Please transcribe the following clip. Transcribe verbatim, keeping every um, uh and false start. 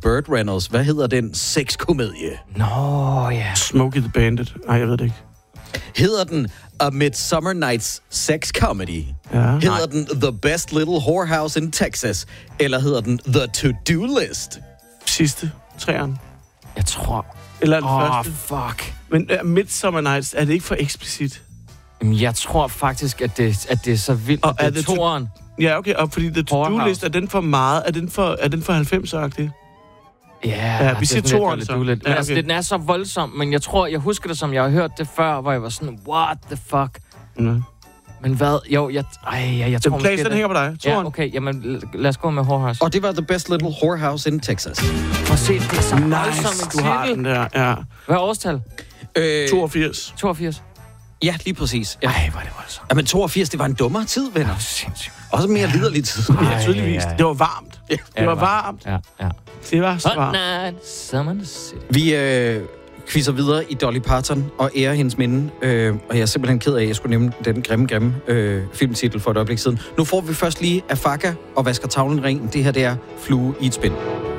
Burt Reynolds. Hvad hedder den sexkomedie? Nå, ja. Yeah. Smokey the Bandit. Nej, jeg ved det ikke. Hedder den A Midsummer Night's Sex Comedy? Ja. Hedder Nej. den The Best Little Whorehouse in Texas? Eller hedder den The To-Do List? Sidste. Træeren. Jeg tror... Eller den Åh, oh, første. fuck. Men uh, Midsummer Nights, er det ikke for eksplicit? Jamen, jeg tror faktisk, at det, at det er så vildt, Og at det er er det to- toeren. Ja, okay. Og fordi The To-Do Whorehouse. List, er den for meget? Er den for, er den for halvfems-agtig? Ja, Ja, vi det siger er sådan toeren, lidt, så. du lidt. Men Ja, altså, okay. den er så voldsom, men jeg tror, jeg husker det, som jeg har hørt det før, hvor jeg var sådan, what the fuck? Mm. Men hvad? Jo, jeg, ej, jeg, jeg tror Den plads, måske... den hænger på dig. Toren. Ja, okay, jamen l- lad os gå med Whorehouse. Og det var The Best Little Whorehouse in Texas. Prøv at se, det er så voldsom Nice, en du har titel. den der. Ja. Hvad er årstal? Øh, toogfirs. toogfirs. ja, lige præcis. Ja. Ej, hvor er det voldsomt. Jamen, toogfirs, det var en dummere tid, venner. Sindssygt. Også mere liderlig tid. Ja, tydeligvis. ja, ja. Det var varmt. Ja. Det var varmt. Ja, ja. Det var så Hot varmt. night, summer in the city. Vi øh, quizzer videre i Dolly Parton og ærer hendes minde. Øh, og jeg er simpelthen ked af, at jeg skulle nævne den grimme, grimme øh, filmtitel for et øjeblik siden. Nu får vi først lige Afaka og vasker tavlen ren. Det her, det er Flue i et spind.